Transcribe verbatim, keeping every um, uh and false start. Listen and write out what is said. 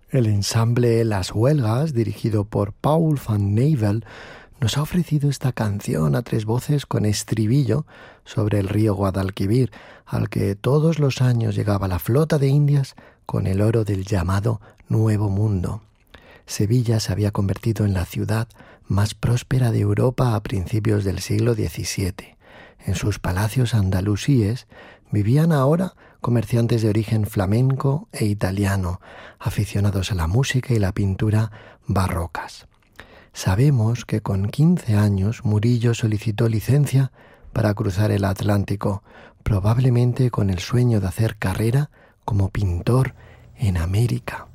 El ensamble Las Huelgas, dirigido por Paul van Nevel, nos ha ofrecido esta canción a tres voces con estribillo sobre el río Guadalquivir, al que todos los años llegaba la flota de Indias con el oro del llamado Nuevo Mundo. Sevilla se había convertido en la ciudad más próspera de Europa a principios del siglo diecisiete. En sus palacios andalusíes vivían ahora comerciantes de origen flamenco e italiano, aficionados a la música y la pintura barrocas. Sabemos que con quince años Murillo solicitó licencia para cruzar el Atlántico, probablemente con el sueño de hacer carrera como pintor en América.